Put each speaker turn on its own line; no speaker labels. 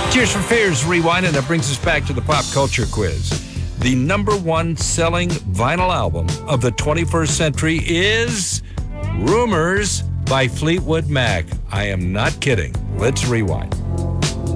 Tears for Fears Rewind, and that brings us back to the pop culture quiz. The number one selling vinyl album of the 21st century is Rumors by Fleetwood Mac. I am not kidding. Let's rewind.